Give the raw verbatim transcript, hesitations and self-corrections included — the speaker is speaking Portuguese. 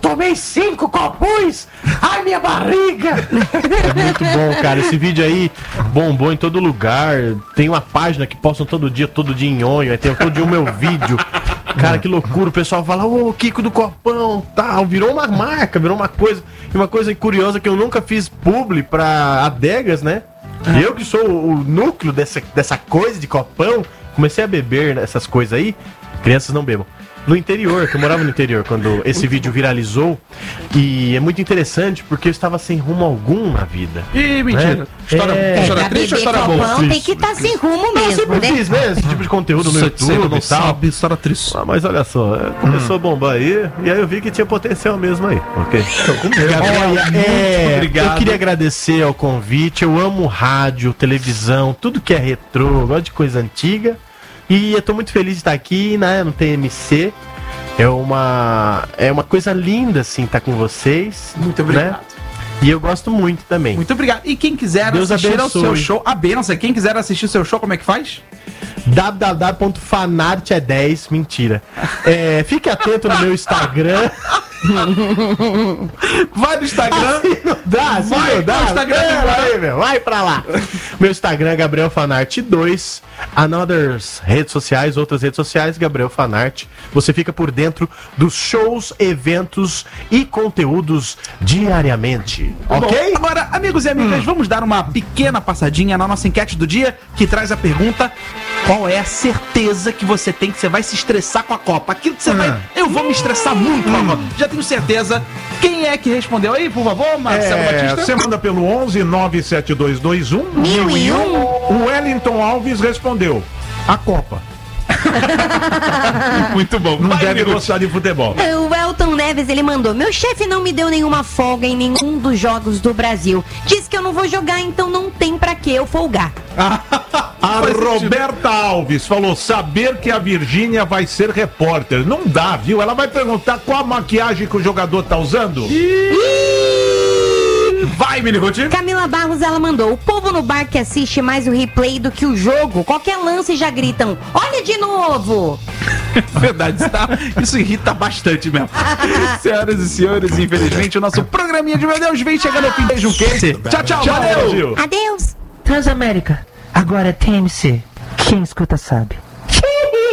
tomei cinco copões! Ai, minha barriga! É muito bom, cara. Esse vídeo aí bombou em todo lugar. Tem uma página que postam todo dia, todo dia em onho. Aí tem todo dia o meu vídeo. Cara, que loucura. O pessoal fala, ô, Kiko do Copão, tal. Virou uma marca, virou uma coisa. E uma coisa curiosa que eu nunca fiz publi pra adegas, né? Ah. Eu que sou o núcleo dessa, dessa coisa de copão, comecei a beber essas coisas aí. Crianças não bebam. No interior, que eu morava no interior quando esse vídeo viralizou. E é muito interessante porque eu estava sem rumo algum na vida. Ih, mentira. Né? História, é, história é, triste ou história boa? Tem que estar tá sem rumo mesmo, eu sempre né? fiz, né? Esse tipo de conteúdo no Cê- YouTube cê não e tal. sabe, história triste. Ah, mas olha só, é, começou a bombar aí, e aí eu vi que tinha potencial mesmo aí, ok? Olha, é, obrigado. eu queria agradecer ao convite, eu amo rádio, televisão, tudo que é retrô, eu gosto de coisa antiga, e eu tô muito feliz de estar aqui, né, no T M C, é uma, é uma coisa linda, assim, estar com vocês. Muito obrigado. Né? E eu gosto muito também. Muito obrigado. E quem quiser Deus assistir ao abençoe. seu show, a benção, quem quiser assistir o seu show, como é que faz? w w w ponto fanart é dez, mentira. É, fique atento no meu Instagram. Vai no Instagram. Assim não dá, assim Vai não dá. pro Instagram, Vai, vai. vai, meu, vai pra lá. Meu Instagram é Gabriel Fanart dois. Another redes sociais, outras redes sociais, Gabriel Fanart. Você fica por dentro dos shows, eventos e conteúdos diariamente. Ok? Bom, agora, amigos e amigas, Hum. vamos dar uma pequena passadinha na nossa enquete do dia, que traz a pergunta: qual é a certeza que você tem que você vai se estressar com a Copa? Aquilo que você vai. Eu vou me estressar muito com a Copa. Já tenho certeza. Quem é que respondeu aí, por favor, Marcelo É, Batista? você manda pelo onze nove sete dois dois um Mil e um. O Wellington Alves respondeu: a Copa. Muito bom. Não Vai, deve Miruti. gostar de futebol. O Elton Neves, ele mandou: meu chefe não me deu nenhuma folga em nenhum dos jogos do Brasil. Disse que eu não vou jogar, então não tem pra que eu folgar. A Faz sentido. Roberta Alves falou: saber que a Virgínia vai ser repórter. Não dá, viu? Ela vai perguntar qual a maquiagem que o jogador tá usando. Vai, Miniruti. Camila Barros, ela mandou: o povo no bar que assiste mais o replay do que o jogo. Qualquer lance já gritam: olha de novo! Verdade, tá? Isso irrita bastante mesmo. Senhoras e senhores, infelizmente o nosso programinha de meu Deus vem chegando ao fim. Beijo, que? Tchau, tchau, Tchau, valeu! Brasil. Adeus! Transamérica, agora é T M C. Quem escuta sabe.